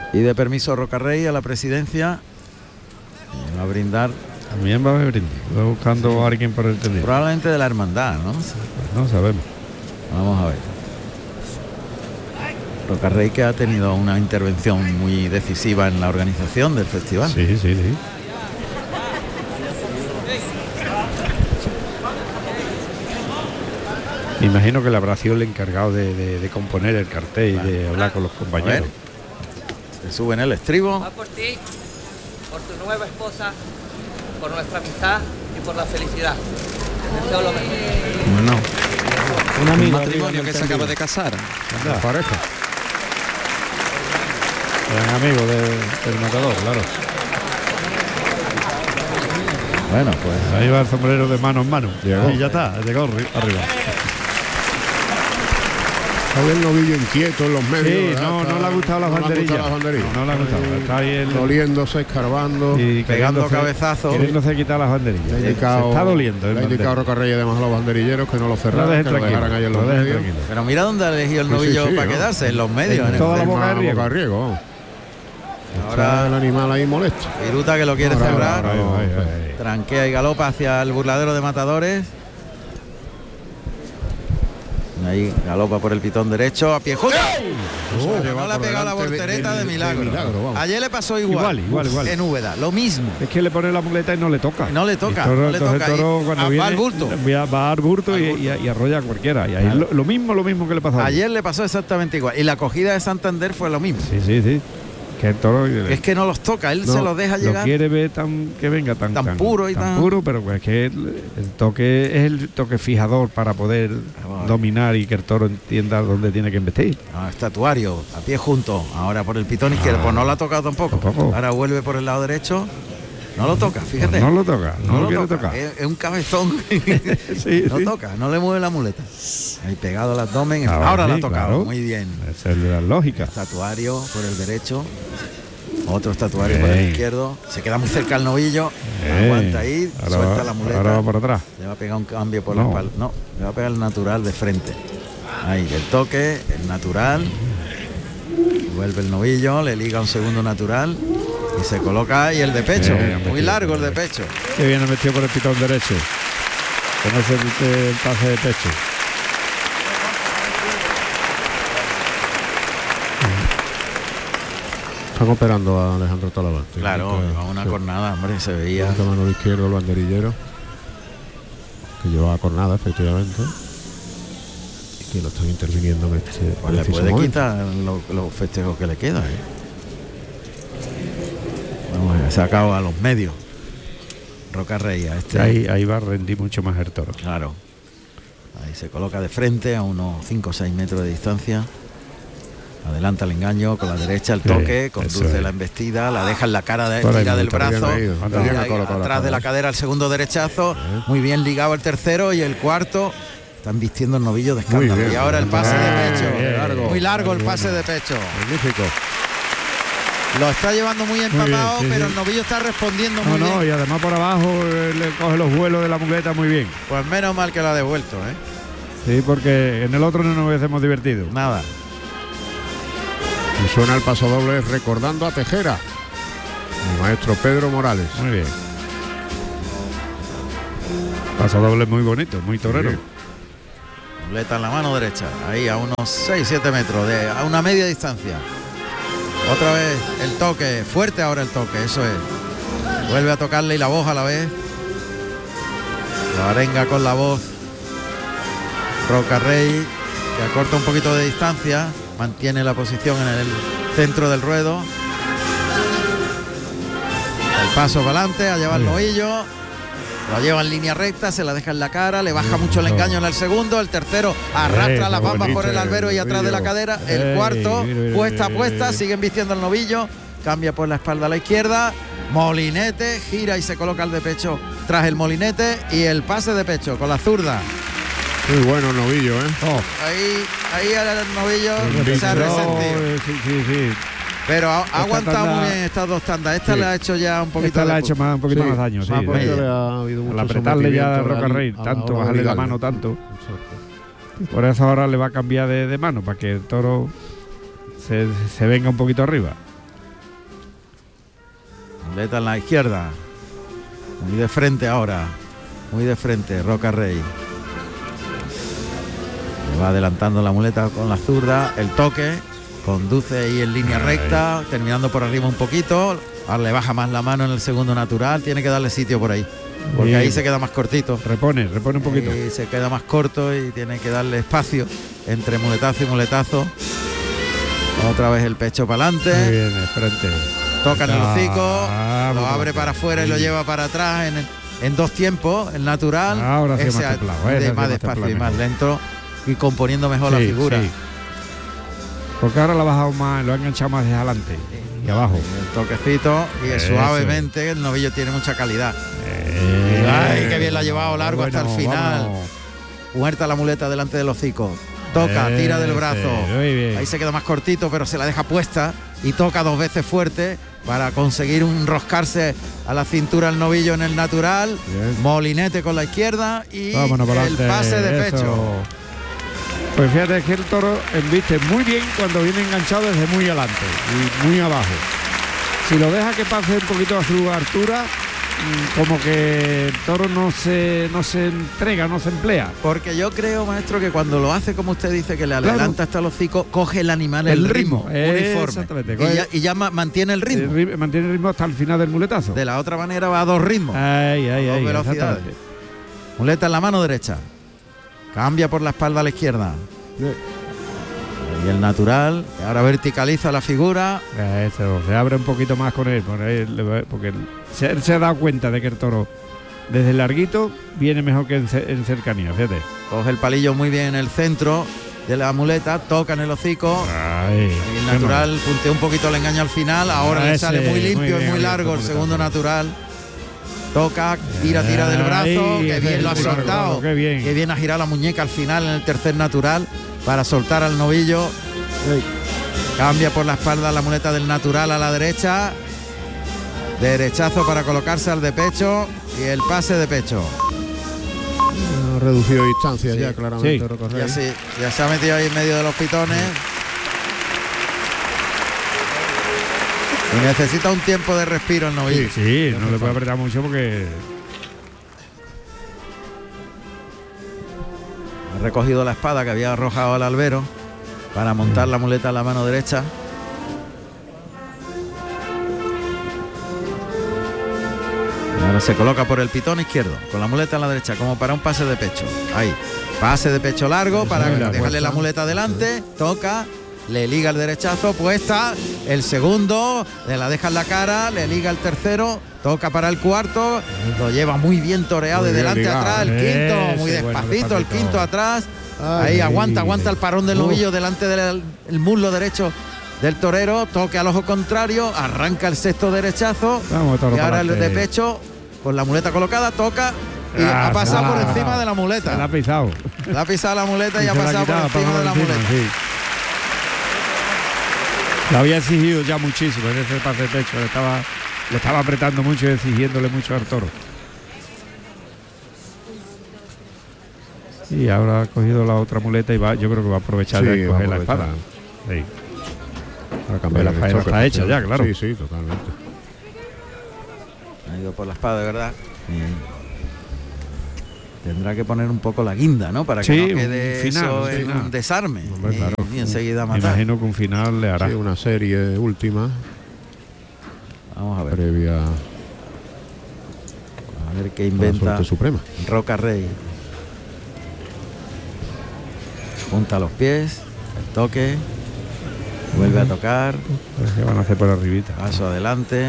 Y de permiso Rocarrey a la presidencia. Y va a brindar. También va a brindar. Va buscando a alguien por el tendido. Probablemente de la hermandad, ¿no? Pues no sabemos. Vamos a ver. Rocarrey, que ha tenido una intervención muy decisiva en la organización del festival. Sí. Me imagino que le habrá sido el encargado de componer el cartel y de hablar con los compañeros. Se sube en el estribo. Va por ti, por tu nueva esposa, por nuestra amistad y por la felicidad. Te deseo lo mejor. Bueno, Un matrimonio que se acaba de casar. La pareja. Eran amigos del matador, claro. bueno, pues Ahí va el sombrero de mano en mano. Llegó. Y ya está, llegó arriba. Está el novillo inquieto en los medios. Sí, ¿verdad? no le ha gustado las banderillas. No le ha gustado. Está ahí doliéndose, escarbando. y pegando queriéndose- cabezazos. Queriéndose quitar las banderillas. Le ha Se indicado, está doliendo. le ha indicado Rocarrey además a los banderilleros que no lo cerraran, dejen que lo tranquilo, dejaran ahí en los lo dejen medios. tranquilo. Pero mira dónde ha elegido el Sí, novillo sí, para ¿no? quedarse, en los medios. En en toda el la boca de Boca riego. riego. Ahora- Está el animal ahí molesto. Viruta, que lo quiere Ahora, cerrar. ahora, Tranquea y galopa hacia el burladero de matadores. Ahí galopa por el pitón derecho a pie junto. No le ha pegado la voltereta de milagro. vamos. Ayer le pasó igual. Igual. En Úbeda, lo mismo. Es que le pone la muleta y no le toca. No le toca, El toro, no le entonces toca. el toro Y cuando va viene al bulto. va al bulto y arrolla a cualquiera. Y ahí lo mismo que le pasó Ayer le pasó exactamente igual. Y la cogida de Santander fue lo mismo. Sí. Que el toro Es que no los toca, él se los deja lo llegar. quiere ver que venga tan puro y tan- puro, pero es que el toque es el toque fijador para poder dominar y que el toro entienda dónde tiene que investir. Estatuario, a pie junto. Ahora por el pitón izquierdo. Pues no lo ha tocado tampoco. Ahora vuelve por el lado derecho. No lo toca, fíjate. No lo toca, no lo quiere toca. tocar. Es un cabezón. Sí, no sí. toca, no le mueve la muleta. Ahí pegado al abdomen. Ahora la ha tocado. claro. Muy bien. Esa es la lógica. Estatuario por el derecho. Otro estatuario por el izquierdo. Se queda muy cerca el novillo. Aguanta ahí. Ahora Suelta va- la muleta. ahora va por atrás. Le va a pegar un cambio por la espalda. No, le va a pegar el natural de frente. Ahí, el toque, el natural. Vuelve el novillo, le liga un segundo natural. Y se coloca ahí el de pecho. Muy largo el de pecho. Que viene metido por el pitón derecho. Conoce el pase de pecho. Están operando a Alejandro Talavante. Claro, llevaba una cornada, hombre, se veía. La mano izquierda el banderillero. Que llevaba cornada, efectivamente. Y que lo están interviniendo en este. Pues le preciso puede momento. quitar los festejos que le quedan. Vamos, se acaba a los medios. Rocarrey a este. Ahí va a rendir mucho más el toro. Claro. Ahí se coloca de frente a unos 5 o 6 metros de distancia. Adelanta el engaño con la derecha, el toque, conduce la embestida, la deja en la cara, tira del brazo, atrás de la cadera el segundo derechazo, muy bien ligado el tercero y el cuarto. Están vistiendo el novillo de escándalo. Y ahora el pase de pecho. Muy largo el pase de pecho. Magnífico. Lo está llevando muy empapado, bien, sí, pero sí. el novillo está respondiendo muy bien. Y además por abajo le coge los vuelos de la muleta muy bien. Pues menos mal que lo ha devuelto, ¿eh? Sí, porque en el otro no nos hubiésemos divertido. Nada. Y suena el paso doble recordando a Tejera. El maestro Pedro Morales. Muy bien. Paso doble muy bonito, muy torero. Sí. Muleta en la mano derecha, ahí a unos 6-7 metros, a una media distancia. Otra vez el toque, fuerte ahora el toque, eso es. Vuelve a tocarle y la voz a la vez. La arenga con la voz. Rocarrey, que acorta un poquito de distancia, mantiene la posición en el centro del ruedo. El paso para adelante, a llevar el novillo. Lo lleva en línea recta, se la deja en la cara, le baja mucho el engaño en el segundo, el tercero arrastra las bambas por el albero y atrás de la cadera, el cuarto puesta a puesta, siguen vistiendo el novillo, cambia por la espalda a la izquierda, molinete, gira y se coloca el de pecho tras el molinete y el pase de pecho con la zurda. Muy bueno el novillo, ¿eh? Ahí el novillo se ha resentido. Sí. Pero ha aguantado tanda, muy bien estas dos tandas. Esta le ha hecho ya un poquito. Esta le ha hecho un poquito más daño. Sí, porque le ha habido mucho al apretarle ya a sometimiento Rocarrey a la tanto, hora de bajarle la ligarle. mano tanto. Por eso ahora le va a cambiar de mano para que el toro se venga un poquito arriba. Muleta en la izquierda. Muy de frente ahora. Muy de frente, Roca Rey. Le va adelantando la muleta con la zurda. El toque. Conduce ahí en línea recta, terminando por arriba un poquito. Ahora le baja más la mano en el segundo natural. Tiene que darle sitio por ahí, porque ahí se queda más cortito. Repone un poquito. Y se queda más corto y tiene que darle espacio entre muletazo y muletazo. Otra vez el pecho para adelante. Muy bien, de frente. Toca en el hocico, lo abre para afuera y lo lleva para atrás en dos tiempos. El natural, ahora sí ese más despacio y más lento y componiendo mejor la figura. Sí. Porque ahora lo ha bajado más, lo ha enganchado más desde adelante y abajo. El toquecito y suavemente, el novillo tiene mucha calidad. Ay, qué bien lo ha llevado largo hasta el final. Muerta la muleta delante del hocico. Toca, tira del brazo. Ahí se queda más cortito, pero se la deja puesta y toca 2 veces fuerte para conseguir enroscarse a la cintura el novillo en el natural. Bien. Molinete con la izquierda y el pase de pecho. Pues fíjate que el toro embiste muy bien cuando viene enganchado desde muy adelante y muy abajo. Si lo deja que pase un poquito a su altura, como que el toro no se entrega, no se emplea. Porque yo creo, maestro, que cuando lo hace como usted dice, que le adelanta hasta el hocico, coge el animal el ritmo uniforme. Exactamente. Y ya mantiene el ritmo. Mantiene el ritmo hasta el final del muletazo. De la otra manera va a 2 ritmos. Dos velocidades. Muleta en la mano derecha. Cambia por la espalda a la izquierda. Y el natural, ahora verticaliza la figura. Eso, se abre un poquito más con él, porque él se ha dado cuenta de que el toro desde el larguito viene mejor que en cercanía, fíjate. Coge el palillo muy bien en el centro de la muleta, toca en el hocico. Y el natural puntea un poquito el engaño al final. Ahora le sale muy limpio y muy largo el segundo natural. Toca, tira del brazo, que bien lo ha soltado. Qué bien ha girado la muñeca al final en el tercer natural para soltar al novillo. Cambia por la espalda la muleta del natural a la derecha. Derechazo para colocarse al de pecho y el pase de pecho. Ha reducido distancia ya claramente. Ya se ha metido ahí en medio de los pitones. Y necesita un tiempo de respiro el novillo. Sí, no le puede apretar mucho porque... Ha recogido la espada que había arrojado al albero para montar la muleta a la mano derecha. Y ahora se coloca por el pitón izquierdo, con la muleta a la derecha, como para un pase de pecho. Ahí, pase de pecho largo para dejarle la muleta adelante, toca... Le liga el derechazo, puesta, el segundo, le la deja en la cara, le liga el tercero, toca para el cuarto, lo lleva muy bien toreado de delante a atrás, el quinto, muy despacito, el quinto atrás, ahí aguanta el parón del novillo delante del muslo derecho del torero, toque al ojo contrario, arranca el sexto derechazo y ahora el de pecho, con la muleta colocada, toca y ha pasado por encima de la muleta. Se la ha pisado. La ha pisado la muleta y ha pasado por encima de la muleta. Sí. Lo había exigido ya muchísimo en ese pase de pecho, le estaba apretando mucho y exigiéndole mucho al toro. Y ahora ha cogido la otra muleta y yo creo que va a aprovechar de coger la espada. Sí. Para cambiar la faena está hecha ya, claro. Sí, totalmente. Ha ido por la espada, de verdad. Tendrá que poner un poco la guinda, ¿no? Para que no quede eso en un desarme. Hombre, claro. Y enseguida matar. Me imagino que un final le hará. Sí, una serie última. Vamos a ver. Previa. A ver qué inventa Suprema. Roca Rey. Junta los pies, el toque. Vuelve a tocar. ¿Qué van a hacer por arribita? Paso adelante.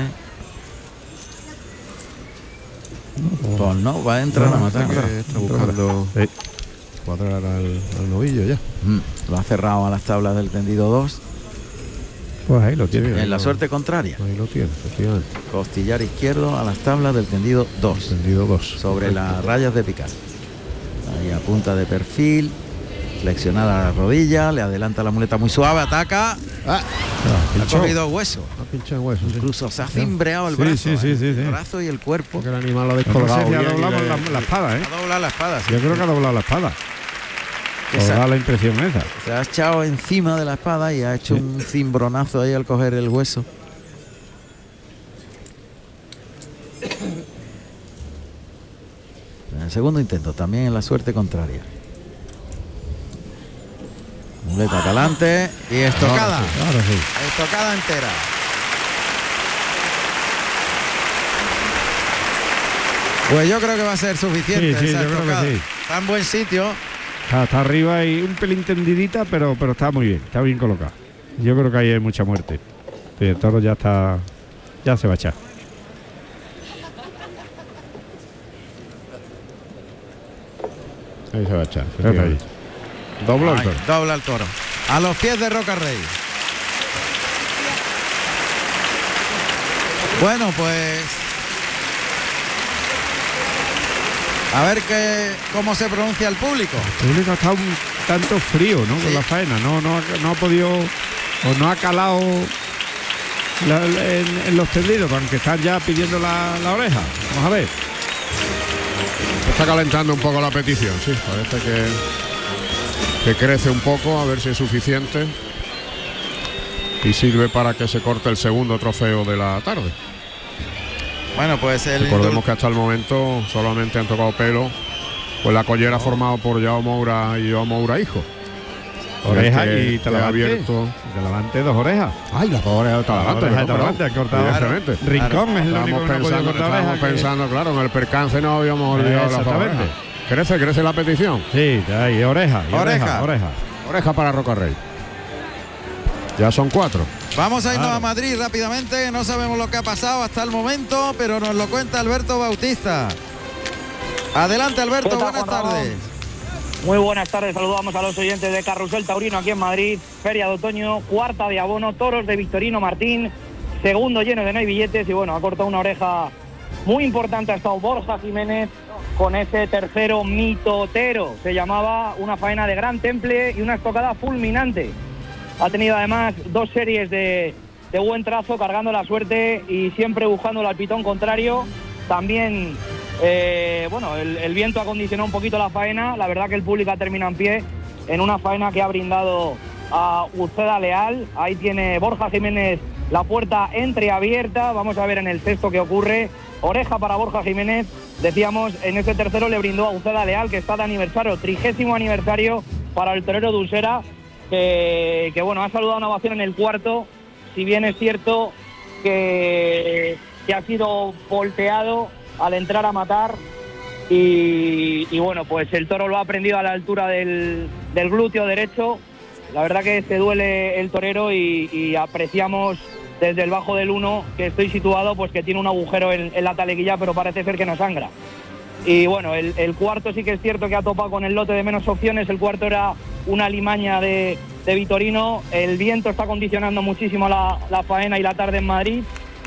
Pues no, va a entrar a matar. Está buscando cuadrar al novillo ya. Lo ha cerrado a las tablas del tendido 2. Pues ahí lo tiene. En la suerte contraria. Ahí lo tiene, efectivamente. Costillar izquierdo a las tablas del tendido 2. Tendido 2. Sobre las rayas de picar. Ahí a punta de perfil. Flexionada la rodilla, le adelanta la muleta muy suave, ataca. Ha cogido hueso. Ha pinchado hueso. Incluso se ha cimbreado el brazo. El brazo y el cuerpo. Porque el animal lo ha descolgado. No sé si ha doblado la espada, Ha doblado la espada. Yo creo que ha doblado la espada. Da la impresión esa. Se ha echado encima de la espada y ha hecho un cimbronazo ahí al coger el hueso. el segundo intento, también en la suerte contraria. Muleta para adelante y estocada. Ahora sí. Estocada entera. Pues yo creo que va a ser suficiente. Sí, esa yo creo que estocada. sí. Está en buen sitio. Está arriba y un pelín tendidita, pero está muy bien, está bien colocado. Yo creo que ahí hay mucha muerte. Y el toro ya se va a echar. Ahí se va a echar. Dobla el toro. Dobla el toro. A los pies de Roca Rey. Bueno, pues a ver cómo se pronuncia el público. El público está un tanto frío, ¿no? Sí. Con la faena. No ha podido o no ha calado en los tendidos, aunque están ya pidiendo la oreja. Vamos a ver. Está calentando un poco la petición, sí. Parece que crece un poco, a ver si es suficiente. Y sirve para que se corte el segundo trofeo de la tarde. Bueno, pues Recordemos que hasta el momento solamente han tocado pelo pues la collera formado por Joao Moura y Joao Moura hijo. Oreja que y Talavante. abierto. Talavante, 2 orejas. Ay, las 2 orejas de Talavante. Oreja de Talavante, ha cortado. Evidentemente. Rincón es el único que no ha podido cortar oreja. Estábamos pensando, claro, en el percance no habíamos olvidado las 2 Exactamente. orejas. Crece la petición. Sí, ahí, oreja. Oreja para Roca Rey. Ya son 4. Vamos a irnos Claro. a Madrid rápidamente. No sabemos lo que ha pasado hasta el momento, pero nos lo cuenta Alberto Bautista. Adelante, Alberto, ¿Qué tal, buenas Juan Ramón? tardes. Muy buenas tardes, saludamos a los oyentes de Carrusel Taurino aquí en Madrid, Feria de Otoño, cuarta de abono, toros de Victorino Martín, segundo lleno de no hay billetes y bueno, ha cortado una oreja muy importante, ha estado Borja Jiménez con ese tercero mitotero, se llamaba una faena de gran temple y una estocada fulminante. Ha tenido además 2 series de buen trazo, cargando la suerte y siempre buscando el pitón contrario. También, el viento ha condicionado un poquito la faena. La verdad que el público ha terminado en pie en una faena que ha brindado a Uceda Leal. Ahí tiene Borja Jiménez la puerta entreabierta. Vamos a ver en el sexto qué ocurre. Oreja para Borja Jiménez. Decíamos, en este tercero le brindó a Uceda Leal, que está de aniversario, 30º aniversario para el torero de Usera. Que ha saludado una ovación en el cuarto, si bien es cierto que ha sido volteado al entrar a matar y pues el toro lo ha prendido a la altura del glúteo derecho. La verdad que se duele el torero y apreciamos desde el bajo del 1 que estoy situado, pues que tiene un agujero en la taleguilla, pero parece ser que no sangra. Y bueno, el cuarto sí que es cierto que ha topado con el lote de menos opciones. El cuarto era una limaña de Vitorino. El viento está condicionando muchísimo la faena y la tarde en Madrid.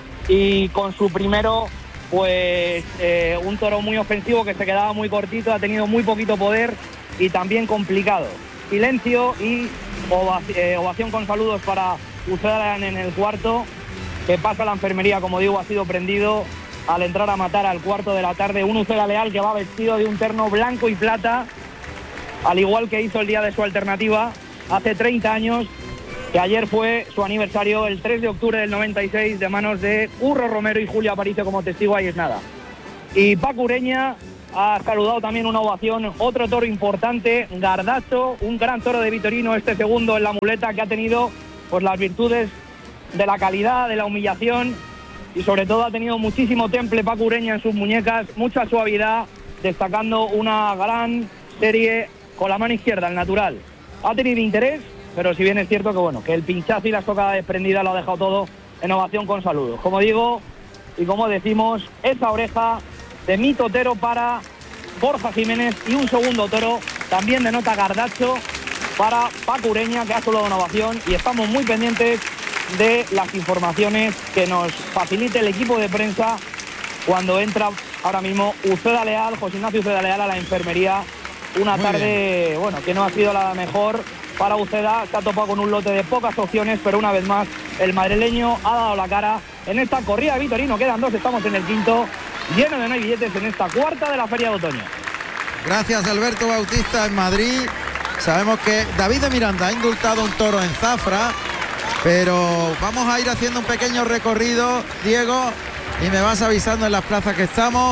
Y con su primero, pues un toro muy ofensivo que se quedaba muy cortito, ha tenido muy poquito poder y también complicado. Silencio y ovación con saludos para Uceda en el cuarto, que pasa a la enfermería, como digo, ha sido prendido al entrar a matar al cuarto de la tarde. Un Uceda Leal que va vestido de un terno blanco y plata, al igual que hizo el día de su alternativa hace 30 años, que ayer fue su aniversario, el 3 de octubre del 96, de manos de Curro Romero y Julio Aparicio como testigo. Ahí es nada. Y Paco Ureña ha saludado también una ovación, otro toro importante, Gardacho, un gran toro de Vitorino, este segundo en la muleta, que ha tenido pues las virtudes de la calidad, de la humillación, y sobre todo ha tenido muchísimo temple Paco Ureña en sus muñecas, mucha suavidad, destacando una gran serie con la mano izquierda, el natural. Ha tenido interés, pero si bien es cierto que el pinchazo y la estocada desprendida lo ha dejado todo en ovación con saludos. Como digo y como decimos, esa oreja de mitotero para Borja Jiménez y un segundo toro también de nota Gardacho para Paco Ureña, que ha saludado una ovación, y estamos muy pendientes de las informaciones que nos facilite el equipo de prensa cuando entra ahora mismo Uceda Leal, José Ignacio Uceda Leal, a la enfermería. Una Muy tarde, que no ha sido la mejor para Uceda. Se ha topado con un lote de pocas opciones, pero una vez más el madrileño ha dado la cara en esta corrida de Vitorino. Quedan 2, estamos en el quinto, lleno de no hay billetes en esta cuarta de la Feria de Otoño. Gracias, Alberto Bautista en Madrid. Sabemos que David de Miranda ha indultado un toro en Zafra, pero vamos a ir haciendo un pequeño recorrido, Diego, y me vas avisando en las plazas que estamos.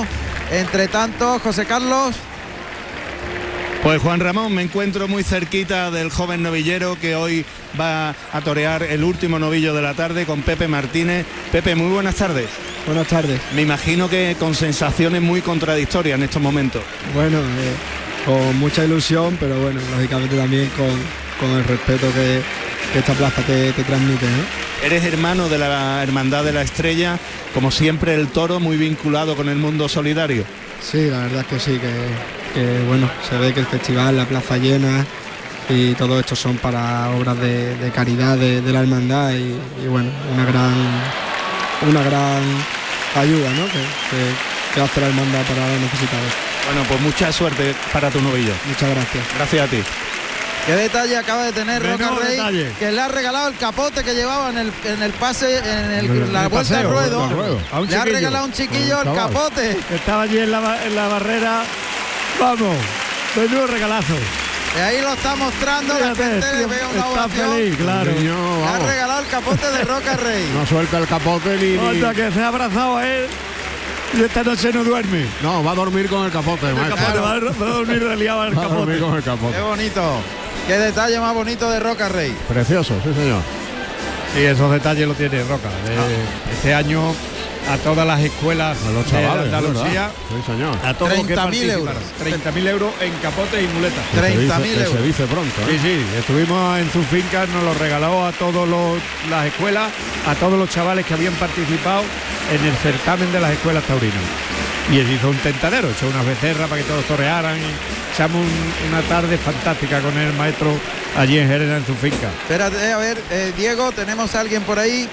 Entre tanto, José Carlos. Pues Juan Ramón, me encuentro muy cerquita del joven novillero que hoy va a torear el último novillo de la tarde con Pepe Martínez. Pepe, muy buenas tardes. Buenas tardes. Me imagino que con sensaciones muy contradictorias en estos momentos. Bueno, con mucha ilusión, pero bueno, lógicamente también con el respeto que esta plaza te transmite, ¿no? Eres hermano de la Hermandad de la Estrella, como siempre el toro muy vinculado con el mundo solidario. Sí, la verdad es que sí, que bueno, se ve que el festival, la plaza llena y todo esto son para obras de caridad de la hermandad y bueno, una gran ayuda, ¿no? que hace la hermandad para los necesitados. Bueno, pues mucha suerte para tu novillo. Muchas gracias. Gracias a ti. Qué detalle acaba de tener Roca Rey, que le ha regalado el capote que llevaba en el pase, en la vuelta al ruedo. Le ha regalado a un chiquillo el capote. Que estaba allí en la barrera. Vamos, menudo regalazo. Y ahí lo está mostrando, fíjate, la gente le pega una ovación. Feliz, claro. Le ha regalado el capote de Roca Rey. No suelta el capote ni... Otra que se ha abrazado a él y esta noche no duerme. No, va a dormir con el capote. Va a dormir reliado al capote. Va a dormir con el capote. Qué bonito. Qué detalle más bonito de Roca Rey. Precioso, sí señor. Sí, esos detalles lo tiene Roca. Este año a todas las escuelas a los chavales, de Andalucía, sí, señor. a todos 30.000 euros. 30.000 euros en capote y muleta. 30.000 euros. Se dice pronto, ¿eh? Sí, estuvimos en su finca, nos lo regaló a todas las escuelas, a todos los chavales que habían participado en el certamen de las escuelas taurinas. Y él hizo un tentadero, echó unas becerras para que todos torearan y echamos una tarde fantástica con el maestro allí en Jerez, en su finca. Espérate, a ver, Diego, tenemos a alguien por ahí.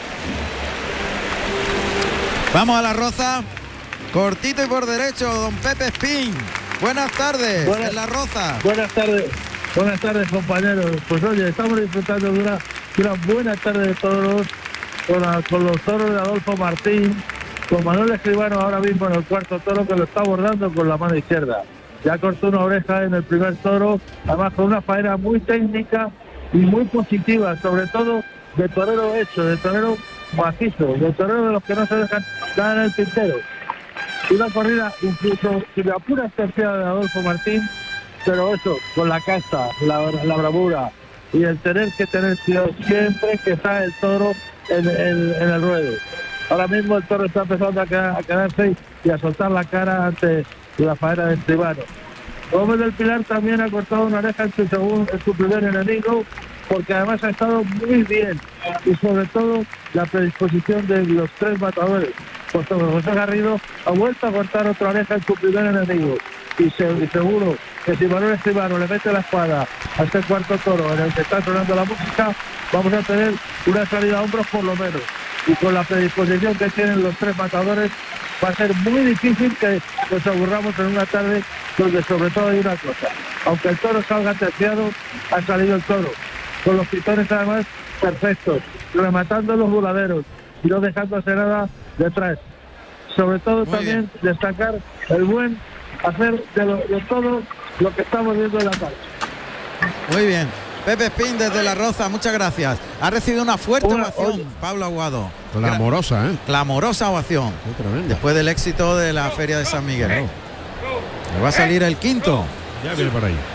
Vamos a la Roza. Cortito y por derecho, don Pepe Espín. Buenas tardes, en la Roza. Buenas tardes compañeros. Pues oye, estamos disfrutando de una buena tarde de toros con los toros de Adolfo Martín, con Manuel Escribano ahora mismo en el cuarto toro, que lo está abordando con la mano izquierda. Ya cortó una oreja en el primer toro, además con una faena muy técnica y muy positiva, sobre todo de torero hecho, de torero macizo, de torero de los que no se dejan dar en el tintero. Una corrida, incluso si me apuras, tercera de Adolfo Martín, pero eso, con la casta, la bravura y el tener que tener cuidado siempre que está el toro en el ruedo. Ahora mismo el toro está empezando a quedarse y a soltar la cara ante la faena de Escribano. Gómez del Pilar también ha cortado una oreja en su primer enemigo, porque además ha estado muy bien, y sobre todo la predisposición de los tres matadores. José Garrido ha vuelto a cortar otra oreja en su primer enemigo, y seguro que si Manuel Escribano le mete la espada a este cuarto toro en el que está sonando la música, vamos a tener una salida a hombros por lo menos, y con la predisposición que tienen los tres matadores va a ser muy difícil que nos aburramos en una tarde donde sobre todo hay una cosa: aunque el toro salga terciado, ha salido el toro con los pitones además perfectos, rematando los voladeros y no dejándose nada detrás. Sobre todo muy también bien destacar el buen hacer de todo lo que estamos viendo en la tarde. Muy bien, Pepe Espín desde La Roza, muchas gracias. Ha recibido una fuerte ovación Pablo Aguado. Clamorosa, ¿eh? Clamorosa ovación. Después del éxito de la Feria de San Miguel. Le va a salir el quinto. Ya viene por ahí.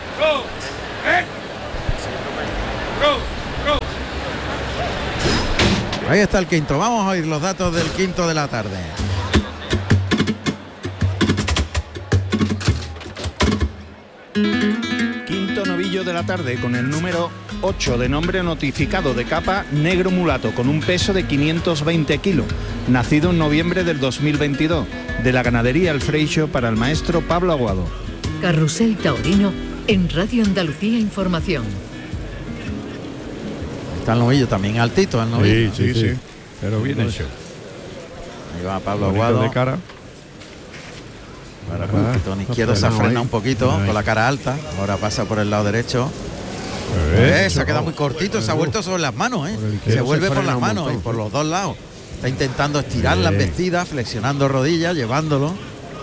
Ahí está el quinto. Vamos a oír los datos del quinto de la tarde. Quinto novillo de la tarde con el número 8 de nombre notificado de capa, negro mulato, con un peso de 520 kilos, nacido en noviembre del 2022, de la ganadería El Freixo, para el maestro Pablo Aguado. Carrusel Taurino en Radio Andalucía Información. Está el novillo también altito, el novillo. Sí. Pero bien hecho. Ahí va Pablo Aguado. De cara. El pitón izquierdo se ha frenado un poquito con la cara alta. Ahora pasa por el lado derecho. Se ha quedado muy cortito, se ha vuelto sobre las manos, se vuelve por las manos y por los dos lados. Está intentando estirar las vestidas, flexionando rodillas, llevándolo.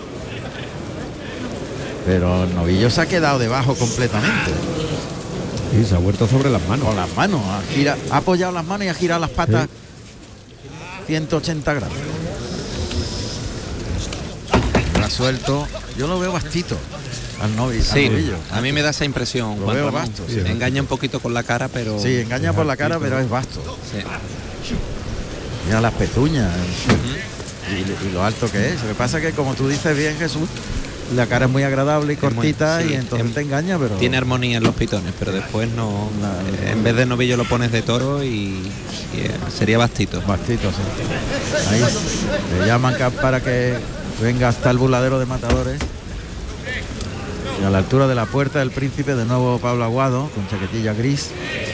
Pero el novillo se ha quedado debajo completamente. Y se ha vuelto sobre las manos. Con las manos, ha apoyado las manos y ha girado las patas 180 grados. va suelto. Yo lo veo bastito al novillo. Sí, a mí me da esa impresión. Lo veo vasto. Sí, engaña un poquito con la cara, pero... Sí, engaña por la cara, pero es vasto. Sí. Mira las pezuñas y lo alto que es. Lo que pasa es que, como tú dices bien, Jesús, la cara es muy agradable y cortita, y entonces te engaña, pero... Tiene armonía en los pitones, pero después no... en vez de novillo lo pones de toro y sería bastito. Bastito, sí. Ahí le llaman para que venga hasta el burladero de matadores. Y a la altura de la Puerta del Príncipe, de nuevo Pablo Aguado, con chaquetilla gris.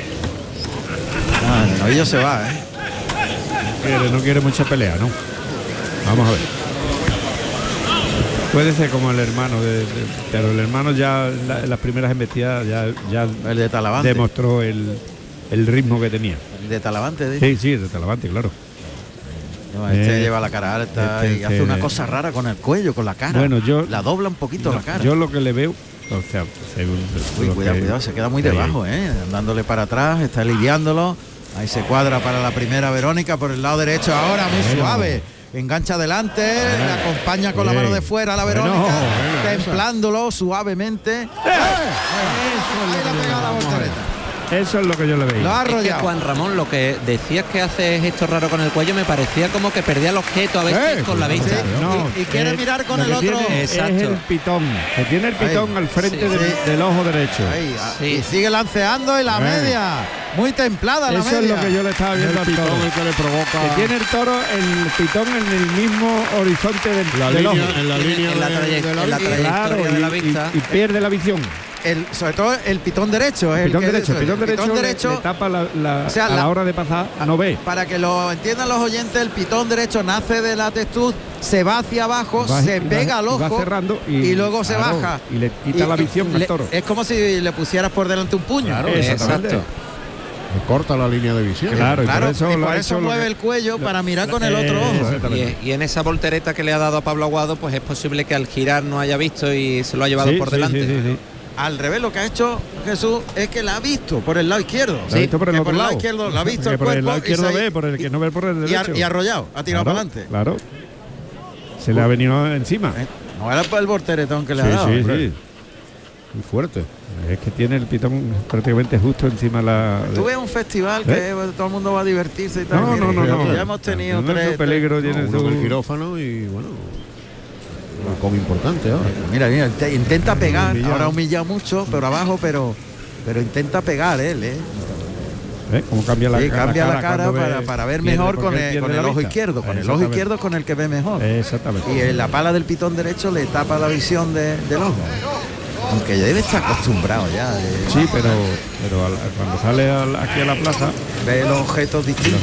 El novillo se va, No quiere mucha pelea, ¿no? Vamos a ver. Puede ser como el hermano pero el hermano ya en las primeras embestidas ya el de Talavante demostró el ritmo que tenía. El de Talavante, sí, el de Talavante, claro. No, lleva la cara alta y hace una cosa rara con el cuello, con la cara. Bueno, yo la dobla un poquito la cara. Yo lo que le veo, o sea, cuidado, se queda muy debajo, andándole para atrás, está lidiándolo. Ahí se cuadra para la primera Verónica por el lado derecho ahora, muy suave. Engancha adelante, le acompaña con la mano de fuera a la Verónica, templándolo suavemente. Eso es lo que yo le veía. Lo ha arrollado. Es que Juan Ramón, lo que decías que hace gesto raro con el cuello, me parecía como que perdía el objeto a veces con la vista. Y quiere mirar con el otro. Exacto. Es el pitón, que tiene el pitón al frente del ojo derecho. Y sigue lanceando y la media. Muy templada la media. Eso es lo que yo le estaba viendo al toro. Que le provoca. Que tiene el toro, el pitón en el mismo horizonte del ojo. En la línea de la trayectoria de la vista. Y pierde la visión. Sobre todo el pitón derecho. El pitón derecho le tapa a la hora de pasar, no ve. Para que lo entiendan los oyentes, el pitón derecho nace de la testud, se va hacia abajo, se pega al ojo, va cerrando y luego se baja. Y le quita la visión al toro. Es como si le pusieras por delante un puño. Claro, exactamente. Corta la línea de visión. Claro, y por eso mueve el cuello para mirar con el otro ojo. Y en esa voltereta que le ha dado a Pablo Aguado, pues es posible que al girar no haya visto y se lo ha llevado por delante. Sí. Al revés, lo que ha hecho Jesús es que la ha visto por el lado izquierdo. La ha visto por el otro lado. Izquierdo, la ha visto el por cuerpo, el lado izquierdo ve, por el que no ve por el derecho. Y arrollado, ha tirado para adelante. Claro. Se le ha venido encima. No era por el volteretón que le ha dado. Sí. Muy fuerte. Es que tiene el pitón prácticamente justo encima Tú ves un festival que todo el mundo va a divertirse y tal. No. Ya hemos tenido tres peligro, tiene el quirófano y bueno. Como importante ahora. Mira, intenta pegar. Ahora ha humillado mucho, pero abajo, pero intenta pegar él, Como cambia la cara para ver mejor con el ojo izquierdo. Con el ojo izquierdo es con el que ve mejor. Exactamente. Y en la pala del pitón derecho le tapa la visión del ojo. Aunque ya debe estar acostumbrado ya. Sí, pero cuando sale aquí a la plaza ve los objetos distintos.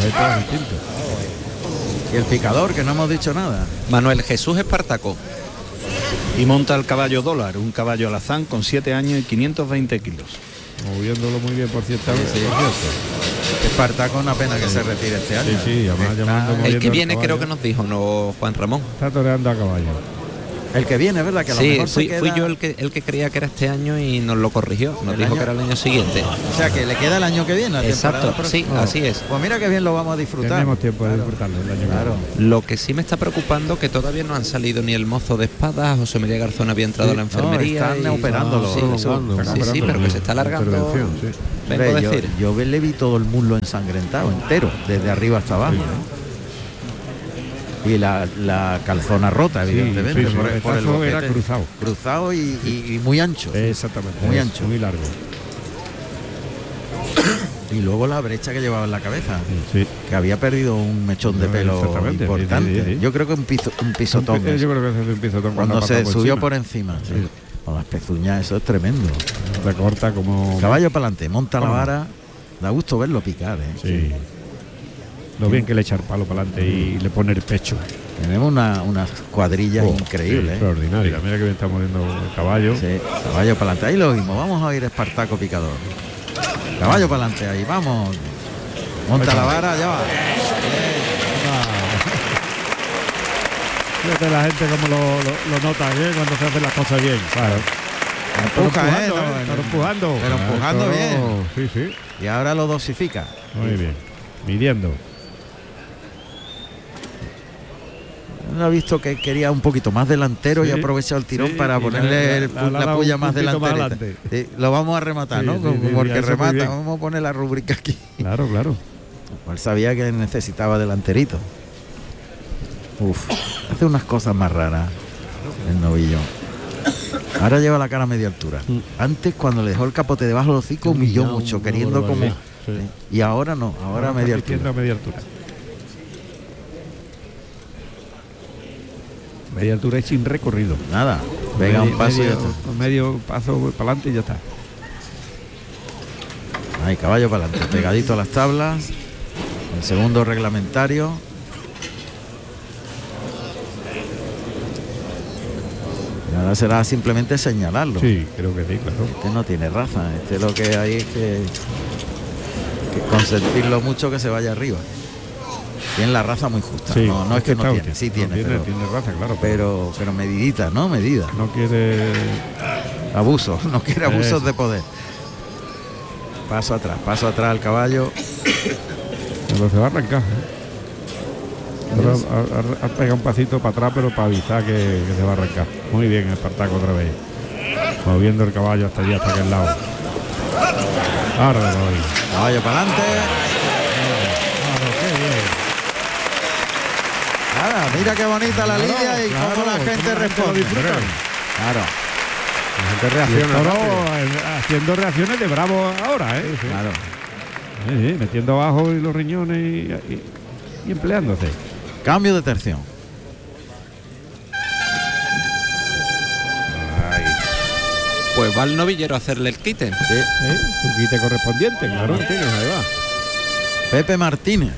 Y el picador, que no hemos dicho nada. Manuel Jesús Espartaco. Y monta el caballo Dólar, un caballo alazán con 7 años y 520 kilos. Moviéndolo muy bien, por cierto. Espartaco, una pena que se retire este año. Sí, además el que viene creo que nos dijo, no Juan Ramón. Está toreando a caballo. El que viene, ¿verdad? Que a lo mejor fui yo el que creía que era este año y nos lo corrigió. Nos dijo que era el año siguiente. O sea, que le queda el año que viene. Exacto, sí, así es. Pues mira que bien lo vamos a disfrutar. Tenemos tiempo de disfrutarlo el año que viene. Lo que sí me está preocupando que todavía no han salido ni el mozo de espadas, José María Garzón había entrado a la enfermería. Están operándolo. Sí, pero que se está alargando. Vengo a decir. Yo le vi todo el muslo ensangrentado, entero, desde arriba hasta abajo. Y la calzona rota, evidentemente, por el boquete. Era cruzado y muy ancho. Exactamente, muy ancho, muy largo. Y luego la brecha que llevaba en la cabeza, que había perdido un mechón de pelo importante. Sí. Yo creo que un pisotón. Yo creo que es un pisotón cuando se subió por encima. Con las pezuñas, eso es tremendo. Recorta como caballo para adelante, monta la vara, da gusto verlo picar. Sí. Lo bien que le echa el palo para adelante y le pone el pecho. Tenemos unas cuadrillas increíbles. Extraordinaria. Mira que bien está moviendo el caballo. Sí, caballo para adelante. Ahí lo vimos. Vamos a oír Espartaco picador. Caballo para adelante, ahí vamos. Monta la vara, ya va. Fíjate la gente como lo nota cuando se hacen las cosas bien. Claro. Empujando. Pero empujando bien. Sí. Y ahora lo dosifica. Muy bien. Midiendo. ha visto que quería un poquito más delantero y ha aprovechado el tirón para ponerle la puya más delanterita. Sí, lo vamos a rematar, ¿no? Porque remata, vamos a poner la rúbrica aquí. Claro. Él sabía que necesitaba delanterito. Hace unas cosas más raras el novillo. Ahora lleva la cara a media altura. Antes, cuando le dejó el capote debajo del hocico, humilló mucho, queriendo como... Sí. Y ahora no, ahora a media altura. Media altura es sin recorrido. Nada, pega un paso y ya está. Medio paso para adelante y ya está. Ahí, caballo para adelante, pegadito a las tablas. El segundo reglamentario. Y ahora será simplemente señalarlo. Sí, creo que sí, claro. Este no tiene raza, lo que hay es que consentirlo mucho que se vaya arriba. Tiene la raza muy justa. Sí, no es que no tiene, sí tiene, tiene raza, claro. Pero medidita, ¿no? Medida. No quiere abusos, no quiere abusos de poder. Paso atrás al caballo. Pero se va a arrancar. Ha pegado un pasito para atrás, pero para avisar que se va a arrancar. Muy bien, Espartaco otra vez. Moviendo el caballo hasta allá, hasta aquel lado. Ahora lo doy. Caballo para adelante. Nada, mira qué bonita la lidia y cómo la gente responde. Claro. La gente reacciona. Haciendo reacciones de bravo ahora, ¿eh? Sí. Claro. Metiendo abajo y los riñones y empleándose. Cambio de tercio. Pues va el novillero a hacerle el quite. Sí. Su quite correspondiente, claro. Ahí va. Pepe Martínez.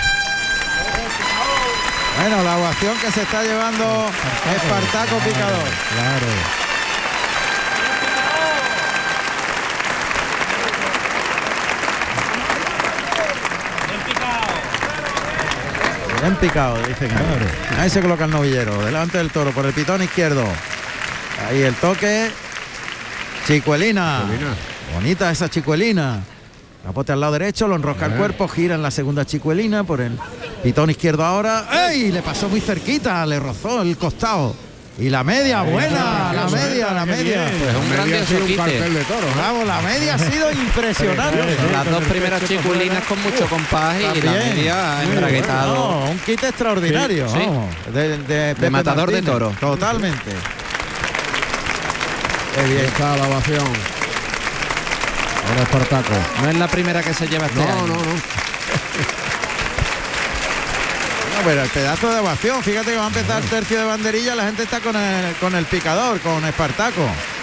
Bueno, la ovación que se está llevando Espartaco Picador. Claro. Bien picado, dicen. Claro. Ahí se coloca el novillero, delante del toro por el pitón izquierdo. Ahí el toque. Chicuelina. Bonita esa chicuelina. Capote al lado derecho, lo enrosca el cuerpo, gira en la segunda chicuelina por el pitón izquierdo ahora. ¡Ey! Le pasó muy cerquita, le rozó el costado. Y la media, buena, la media. Pues un grandioso cartel de toros. Bravo, la media ha sido impresionante. Las dos primeras chiculinas con mucho compás y la media ha embraguetado. Un kit extraordinario. Sí. De matador de toros. Totalmente. Qué bien está la ovación. Ahora Espartaco. No es la primera que se lleva este año. No. Pero el pedazo de ovación, fíjate que va a empezar el tercio de banderilla, la gente está con el picador, con Espartaco.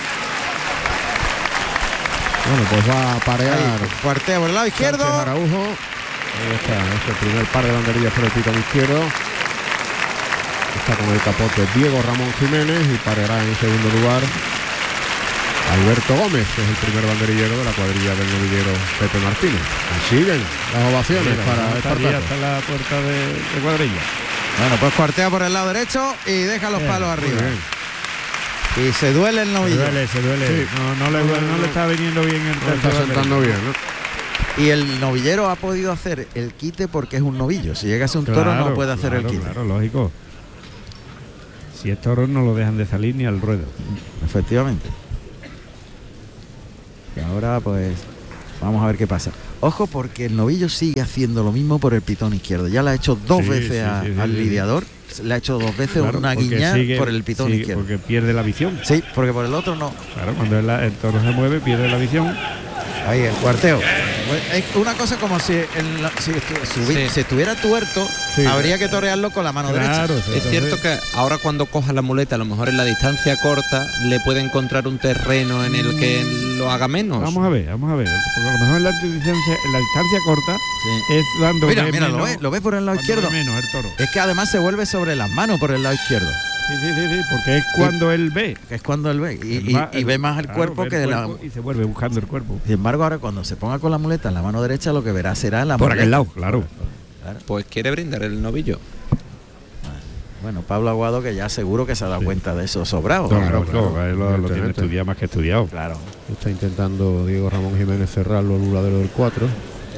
Bueno, pues va a parear. Cuartea por el lado izquierdo. Sánchez Araujo. Ahí está, este primer par de banderillas por el pitón izquierdo. Está con el capote Diego Ramón Jiménez y pareará en segundo lugar Alberto Gómez, que es el primer banderillero de la cuadrilla del novillero Pepe Martínez. Y siguen las ovaciones para Espartaco. Hasta la puerta de cuadrilla. Bueno, pues cuartea por el lado derecho y deja los palos arriba. Y se duele el novillo. Se duele. Sí. No le está viniendo bien el tercio. Está sentando bien, ¿no? Y el novillero ha podido hacer el quite porque es un novillo. Si llegase un toro no puede hacer el quite. Claro, lógico. Si es toro no lo dejan de salir ni al ruedo. Efectivamente. Y ahora pues vamos a ver qué pasa. Ojo porque el novillo sigue haciendo lo mismo por el pitón izquierdo. Ya le ha hecho dos veces al lidiador. Le ha hecho dos veces una guiña por el pitón izquierdo. Porque pierde la visión. Sí, porque por el otro no. Claro, cuando el toro se mueve pierde la visión. Ahí el cuarteo. Es una cosa como si estuviera tuerto, habría que torearlo con la mano derecha. Es cierto que ahora cuando coja la muleta, a lo mejor en la distancia corta, le puede encontrar un terreno en el que lo haga menos. Vamos a ver. Porque a lo mejor en la distancia corta es dando. Mira, lo ves por el lado izquierdo. Menos el toro. Es que además se vuelve sobre las manos por el lado izquierdo. Sí, porque es cuando él ve. Es cuando él ve. Y ve más el cuerpo que y se vuelve buscando el cuerpo. Sin embargo, ahora cuando se ponga con la muleta en la mano derecha, lo que verá será la por muleta. aquel lado, claro. Pues quiere brindar el novillo. Bueno, Pablo Aguado, que ya seguro que se ha dado cuenta de eso sobrado. Claro, lo tiene estudiado más que estudiado. Claro. Está intentando Diego Ramón Jiménez cerrarlo al buladero del 4.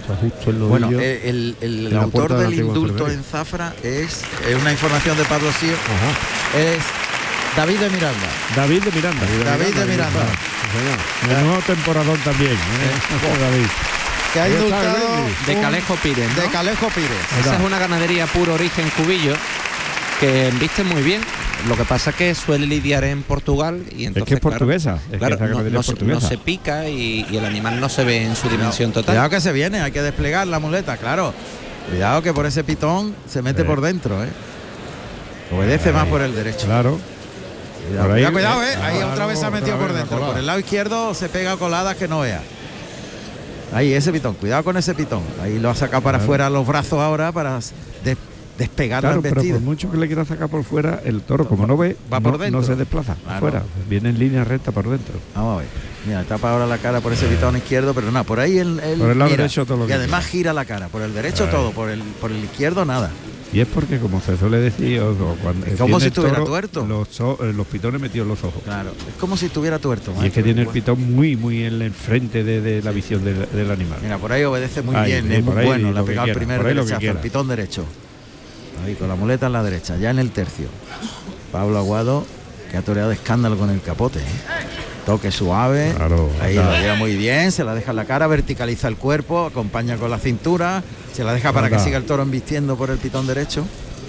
Está justo el Bueno, novillo. el la autor puerta de la del antigua indulto enfermería. en Zafra es una información de Pablo Sío. Es David de Miranda. David de Miranda. David de Miranda. El nuevo temporador también. David. Que ha indultado de Calejo Pires, ¿no? De Calejo Pires. Esa es una ganadería puro origen cubillo que viste muy bien. Lo que pasa es que suele lidiar en Portugal y entonces, es que es portuguesa. Claro, no se pica y el animal no se ve en su dimensión total. Cuidado que se viene, hay que desplegar la muleta, claro. Cuidado que por ese pitón se mete por dentro, Obedece más por el derecho. Claro. Cuidado, ahí otra vez se ha metido por dentro. Por el lado izquierdo se pega coladas que no vea. Ahí ese pitón, cuidado con ese pitón. Ahí lo ha sacado para afuera los brazos ahora para despegar la embestida. Pero por mucho que le quiera sacar por fuera, el toro, como no ve, va por dentro. No se desplaza afuera. Viene en línea recta por dentro. Vamos a ver. Mira, tapa ahora la cara por ese pitón izquierdo, pero no, por ahí por el lado derecho todo lo y además gira la cara, por el derecho todo, por el izquierdo nada. Y es porque, como se suele decir, cuando es como si estuviera tuerto. Los pitones metidos en los ojos. Claro, es como si estuviera tuerto. Y es que tiene el pitón muy en el frente de la visión del animal. Mira, por ahí obedece muy bien, es muy bueno. Le ha pegado el primer derechazo, el pitón derecho. Ahí con la muleta en la derecha, ya en el tercio. Pablo Aguado, que ha toreado escándalo con el capote. Toque suave, ahí lo lleva muy bien, se la deja en la cara, verticaliza el cuerpo, acompaña con la cintura, se la deja para que siga el toro embistiendo por el pitón derecho.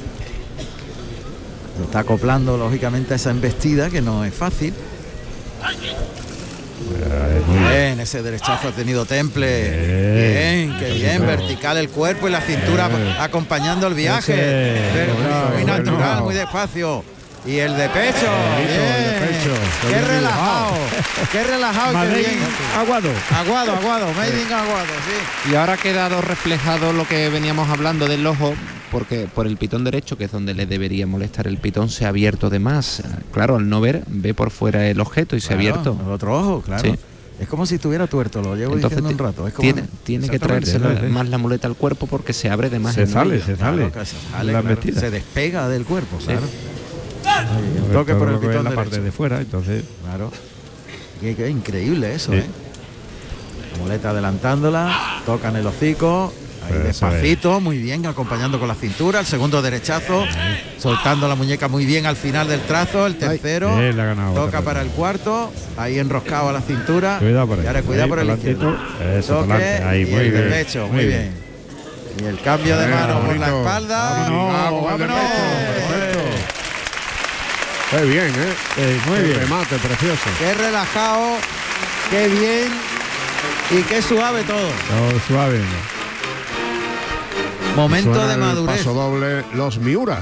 Lo está acoplando lógicamente a esa embestida que no es fácil. Muy bien, ese derechazo ha tenido temple. Bien, qué bien, vertical el cuerpo y la cintura acompañando el viaje. Muy natural, muy despacio. Y el de pecho, bien. Qué relajado y qué bien. Aguado, made in Aguado, sí. Y ahora ha quedado reflejado lo que veníamos hablando del ojo, porque por el pitón derecho, que es donde le debería molestar el pitón, se ha abierto de más. Claro, al no ver, ve por fuera el objeto y se ha abierto. El otro ojo, claro. Sí. Es como si estuviera tuerto, lo llevo diciendo un rato. Es como tiene que traerse más la muleta al cuerpo porque se abre de más. Se sale. Se despega del cuerpo, claro. El toque por el pitón en la parte de fuera, entonces. Claro. Qué increíble eso, La muleta adelantándola, tocan el hocico, ahí despacito, muy bien, acompañando con la cintura, el segundo derechazo, soltando la muñeca muy bien al final del trazo, el tercero, toca para el cuarto, ahí enroscado a la cintura, cuidado por ahí. Y ahora cuidado por el izquierdo. Eso, toque, ahí, muy y bien, el pecho, muy bien. Y el cambio de mano por la espalda. ¡Vámonos! Qué bien, muy bien. Remate precioso. Qué relajado, qué bien y qué suave todo. Suave. Momento de madurez. Paso doble, los Miuras.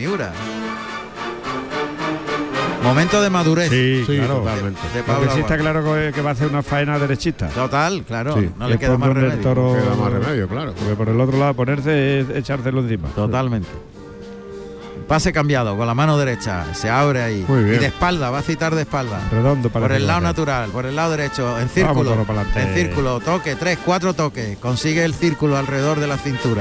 Momento de madurez. Sí, claro. Totalmente. De Pablo Porque sí está claro que va a hacer una faena derechista. Total, claro. Sí. No le queda más remedio. Toro, no queda más remedio, claro. Porque por el otro lado ponerse es echárselo encima. Totalmente. Pase cambiado con la mano derecha, se abre ahí. Muy bien. Y de espalda, va a citar de espalda. Redondo para por el lado natural, por el lado derecho, en círculo. En círculo, toque, 3, 4 toques. Consigue el círculo alrededor de la cintura.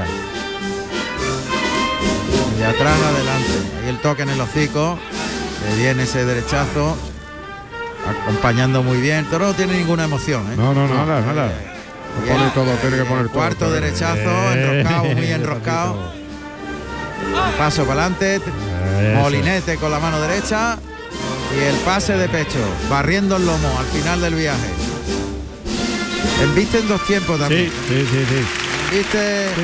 Y de atrás adelante. Ahí el toque en el hocico. Le viene ese derechazo. Acompañando muy bien. El toro no tiene ninguna emoción, No, nada. Pone todo, tiene que poner todo. Cuarto derechazo, enroscado, muy enroscado. Paso para adelante, molinete con la mano derecha y el pase de pecho, barriendo el lomo al final del viaje. Embiste en 2 tiempos también. Sí. Embiste